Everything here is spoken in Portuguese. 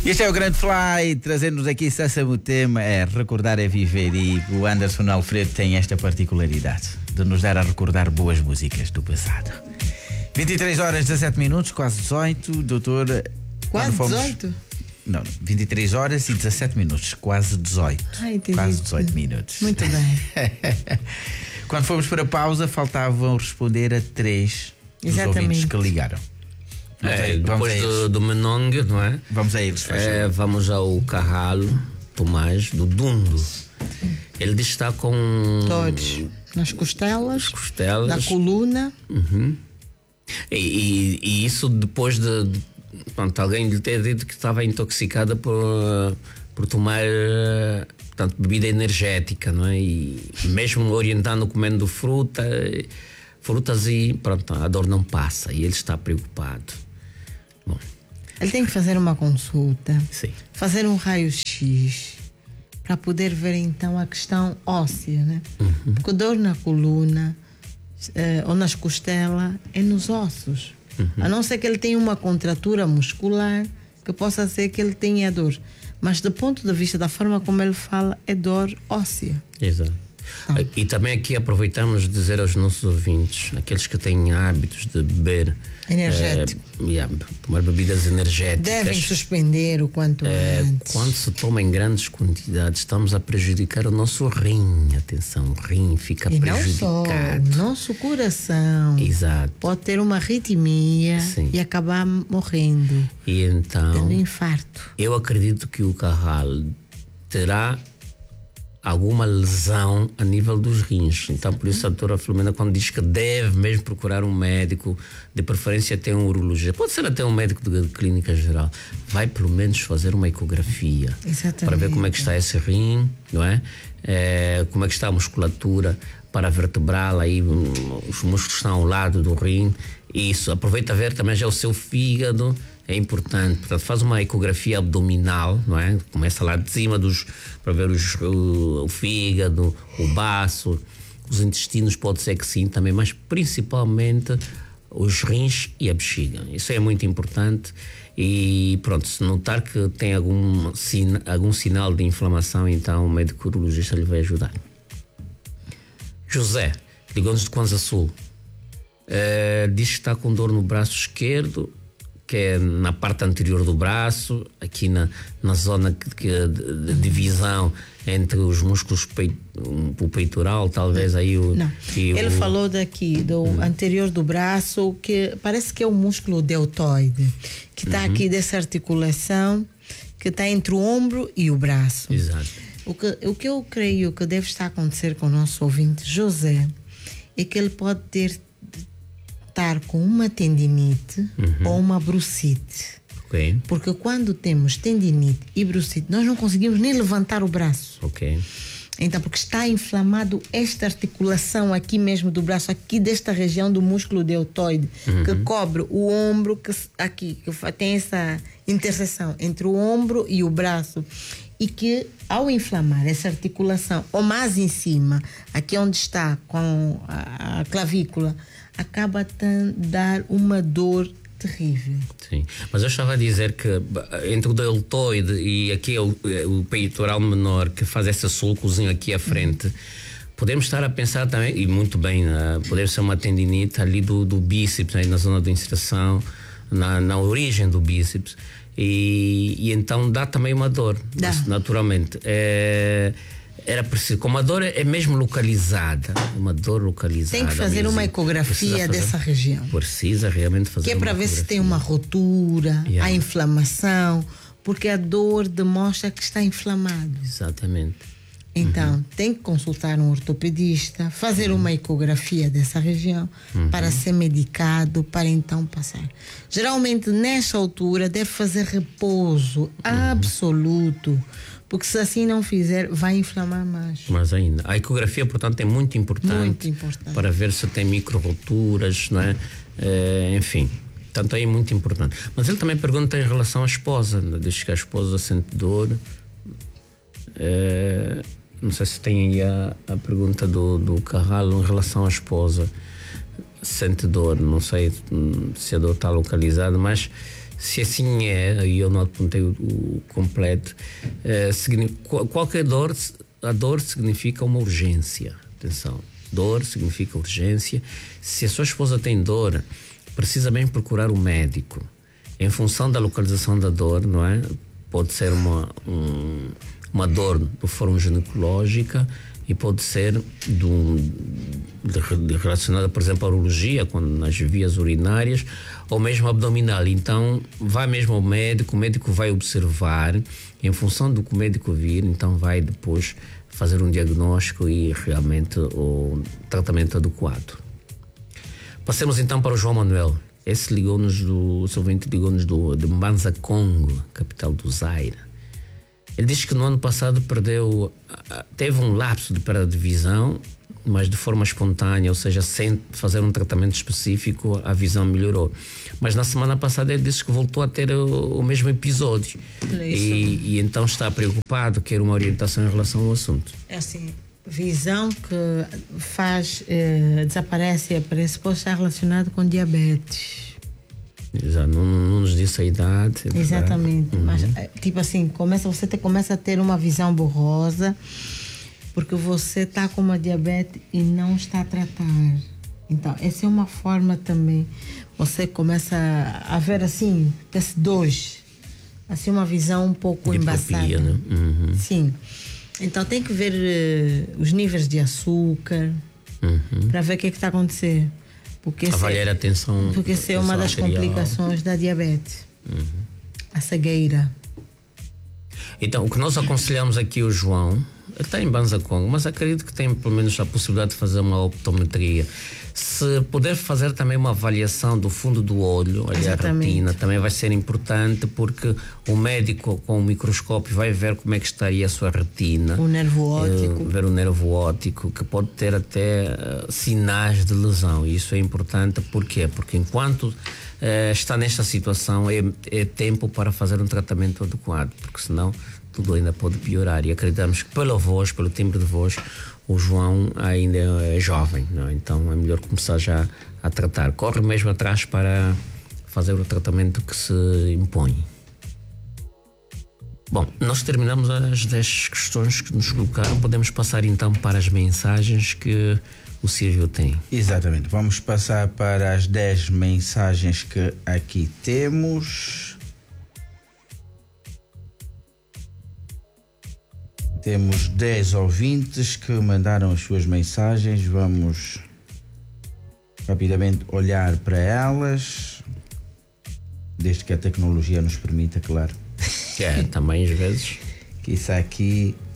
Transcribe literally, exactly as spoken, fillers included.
Este é o Grande Fly, trazendo-nos aqui o tema é recordar é viver, e o Anderson Alfredo tem esta particularidade de nos dar a recordar boas músicas do passado. vinte e três horas, dezassete minutos, quase dezoito, doutor. Quase fomos... dezoito? Não, vinte e três horas e dezassete minutos, quase dezoito. Ah, entendi. Quase dezoito minutos. Muito bem. Quando fomos para a pausa, faltavam responder a três dos Exatamente. ouvintes que ligaram. Vamos É, a- vamos depois a do, eles. do Menong, não é? Vamos a eles, faz É, favor. vamos ao Carralo Tomás do Dundo. Ele diz que está com Todos. Nas costelas, costelas. na coluna. E, e- e isso depois de, de pronto, alguém lhe ter dito que estava intoxicada por, eh, por tomar eh, portanto, bebida energética, não é? E mesmo orientando comendo fruta, eh, frutas e pronto, a dor não passa e ele está preocupado. Bom, Ele tem que fazer uma consulta, sim. fazer um raio-x para poder ver então a questão óssea, né? Porque dor na coluna eh, ou nas costelas é nos ossos. A não ser que ele tenha uma contratura muscular que possa ser que ele tenha dor. Mas do ponto de vista da forma como ele fala, é dor óssea. Exato. E também aqui aproveitamos de dizer aos nossos ouvintes, aqueles que têm hábitos de beber Energético. eh, yeah, tomar bebidas energéticas, Devem suspender o quanto eh, antes. quando se toma em grandes quantidades, estamos a prejudicar o nosso rim. Atenção, o rim fica E não só, prejudicado. o nosso coração Exato. pode ter uma arritmia Sim. e acabar morrendo, E então, tendo infarto. eu acredito que o Carral terá alguma lesão a nível dos rins. Então, por isso a doutora Filomena, quando diz que deve mesmo procurar um médico, de preferência até um urologista, pode ser até um médico de clínica geral, vai pelo menos fazer uma ecografia. Exatamente. Para ver como é que está esse rim, não é? É, como é que está a musculatura para vertebral, aí hum, os músculos estão ao lado do rim. Isso, aproveita a ver também já o seu fígado, é importante. Portanto, faz uma ecografia abdominal, não é? Começa lá de cima dos, para ver os, o, o fígado, o baço, os intestinos, pode ser que sim também, mas principalmente os rins e a bexiga. Isso é muito importante. E pronto, se notar que tem algum, sin, algum sinal de inflamação, então o médico urologista lhe vai ajudar. José, ligou-nos de Kwanza Sul. Uh, diz que está com dor no braço esquerdo, que é na parte anterior do braço, aqui na, na zona que, que, de, de divisão entre os músculos peit, o peitoral, talvez aí o... Não, e ele o, falou daqui, do Uhum. anterior do braço, que parece que é o músculo deltoide, que está Uhum. aqui dessa articulação, que está entre o ombro e o braço. Exato. O que, o que eu creio que deve estar a acontecer com o nosso ouvinte José é que ele pode ter estar com uma tendinite Uhum. ou uma brucite. Ok, Porque quando temos tendinite e brucite, nós não conseguimos nem levantar o braço. ok. Então, porque está inflamado esta articulação aqui mesmo do braço, aqui desta região do músculo deltoide, que cobre o ombro, que s- aqui, que fa- tem essa interseção entre o ombro e o braço. E que, ao inflamar essa articulação, ou mais em cima, aqui onde está com a, a clavícula, acaba a dar uma dor terrível. Sim, mas eu estava a dizer que ba- entre o deltoide e aqui é o, é o peitoral menor, que faz esse sulcozinho aqui à frente, podemos estar a pensar também, e muito bem, uh, poder ser uma tendinite ali do, do bíceps, aí na zona da inserção, na, na origem do bíceps, e, e então dá também uma dor, Dá. naturalmente. É, era preciso, como a dor é mesmo localizada, uma dor localizada. Tem que fazer mesmo, uma precisa ecografia fazer- dessa região. Precisa realmente fazer Que é uma para ver se tem ecografia. uma rotura, Yeah. a inflamação, porque a dor demonstra que está inflamado. Exatamente. Então, tem que consultar um ortopedista, fazer uma ecografia dessa região para ser medicado, para então passar. Geralmente, nesta altura, deve fazer repouso absoluto, porque se assim não fizer, vai inflamar mais. Mas ainda, a ecografia, portanto, é muito importante, Muito importante. para ver se tem micro-roturas, não é? Eh, enfim, portanto, é muito importante. Mas ele também pergunta em relação à esposa, né? Diz que a esposa sente dor. Eh, não sei se tem aí a, a pergunta do, do Carralo em relação à esposa. Sente dor, não sei hum, se a dor está localizada, mas Se assim é, e eu não apontei o, o completo, é, qualquer dor, a dor significa uma urgência. Atenção, dor significa urgência. Se a sua esposa tem dor, precisa bem procurar o médico. Em função da localização da dor, não é? Pode ser uma, um, uma dor de forma ginecológica e pode ser do, de, de relacionada, por exemplo, à urologia, quando, nas vias urinárias, ou mesmo abdominal. Então, vai mesmo ao médico, o médico vai observar, em função do que o médico vir, então vai depois fazer um diagnóstico e realmente o tratamento adequado. Passemos então para o João Manuel. Esse ligou-nos do, o seu ouvinte ligou-nos do, de Mbanza Congo, capital do Zaire. Ele diz que no ano passado perdeu, teve um lapso de perda de visão, mas de forma espontânea, ou seja, sem fazer um tratamento específico, a visão melhorou. Mas na semana passada ele disse que voltou a ter o, o mesmo episódio. E, e então está preocupado, quer uma orientação em relação ao assunto. É assim, visão que faz, eh, desaparece e aparece, pode estar relacionado com diabetes. Exato, não, não nos disse a idade. Exatamente, uhum. Mas tipo assim, começa, você te, começa a ter uma visão borrosa porque você está com uma diabetes e não está a tratar. Então, essa é uma forma também. Você começa a ver assim, T S dois, assim uma visão um pouco embaçada. Né? Uhum. Sim. Então tem que ver uh, os níveis de açúcar, uhum. para ver o que está acontecendo. Porque avaliar é, a tensão. Porque essa é uma das arterial. complicações da diabetes. Uhum. A cegueira. Então, o que nós aconselhamos aqui o João, ele está em Mbanza Congo, mas acredito que tem pelo menos a possibilidade de fazer uma optometria. Se puder fazer também uma avaliação do fundo do olho, ali a retina, também vai ser importante, porque o médico com o microscópio vai ver como é que estaria a sua retina. O nervo óptico. Uh, ver o nervo óptico, que pode ter até uh, sinais de lesão. E isso é importante, por quê? Porque enquanto uh, está nesta situação, é, é tempo para fazer um tratamento adequado, porque senão tudo ainda pode piorar. E acreditamos que pela voz, pelo timbre de voz, o João ainda é jovem, não é? Então é melhor começar já a tratar. Corre mesmo atrás para fazer o tratamento que se impõe. Bom, nós terminamos as dez questões que nos colocaram. Podemos passar então para as mensagens que o Silvio tem. Exatamente. Vamos passar para as dez mensagens que aqui temos. Temos dez ouvintes que mandaram as suas mensagens. Vamos rapidamente olhar para elas, desde que a tecnologia nos permita, claro. É, também às vezes. Que isso aqui